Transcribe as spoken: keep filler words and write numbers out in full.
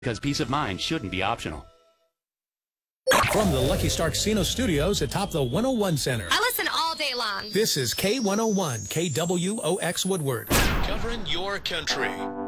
Because peace of mind shouldn't be optional. From the Lucky Star Casino Studios atop the one oh one Center. I listen all day long. This is K one oh one, K W O X Woodward. Covering your country.